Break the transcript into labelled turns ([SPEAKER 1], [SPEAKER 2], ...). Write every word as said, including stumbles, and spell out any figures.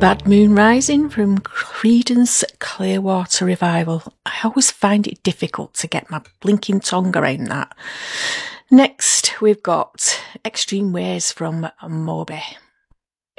[SPEAKER 1] Bad Moon Rising from Creedence Clearwater Revival. I always find it difficult to get my blinking tongue around that. Next, we've got Extreme Ways from Moby.